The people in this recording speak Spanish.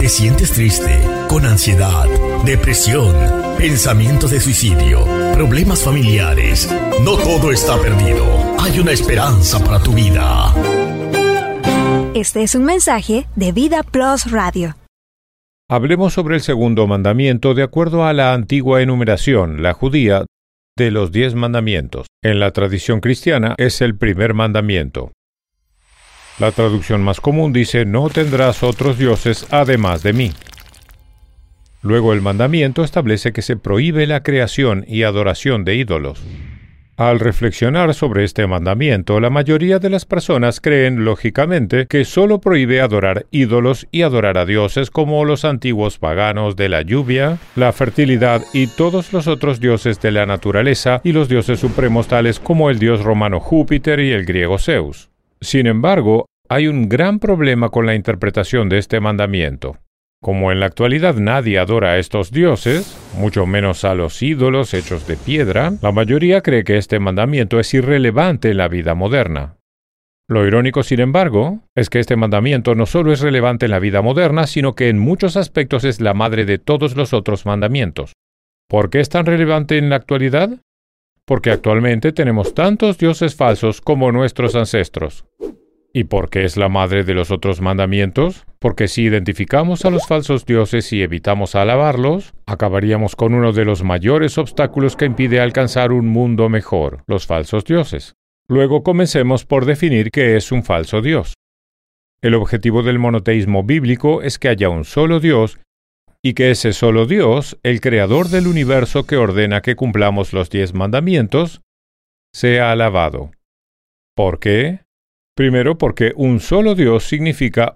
¿Te sientes triste, con ansiedad, depresión, pensamientos de suicidio, problemas familiares? No todo está perdido. Hay una esperanza para tu vida. Este es un mensaje de Vida Plus Radio. Hablemos sobre el segundo mandamiento de acuerdo a la antigua enumeración, la judía, de los 10 mandamientos. En la tradición cristiana es el primer mandamiento. La traducción más común dice: no tendrás otros dioses además de mí. Luego el mandamiento establece que se prohíbe la creación y adoración de ídolos. Al reflexionar sobre este mandamiento, la mayoría de las personas creen lógicamente que solo prohíbe adorar ídolos y adorar a dioses como los antiguos paganos de la lluvia, la fertilidad y todos los otros dioses de la naturaleza y los dioses supremos tales como el dios romano Júpiter y el griego Zeus. Sin embargo, hay un gran problema con la interpretación de este mandamiento. Como en la actualidad nadie adora a estos dioses, mucho menos a los ídolos hechos de piedra, la mayoría cree que este mandamiento es irrelevante en la vida moderna. Lo irónico, sin embargo, es que este mandamiento no solo es relevante en la vida moderna, sino que en muchos aspectos es la madre de todos los otros mandamientos. ¿Por qué es tan relevante en la actualidad? Porque actualmente tenemos tantos dioses falsos como nuestros ancestros. ¿Y por qué es la madre de los otros mandamientos? Porque si identificamos a los falsos dioses y evitamos alabarlos, acabaríamos con uno de los mayores obstáculos que impide alcanzar un mundo mejor, los falsos dioses. Luego comencemos por definir qué es un falso dios. El objetivo del monoteísmo bíblico es que haya un solo Dios y que ese solo Dios, el creador del universo que ordena que cumplamos los 10 mandamientos, sea alabado. ¿Por qué? Primero, porque un solo Dios significa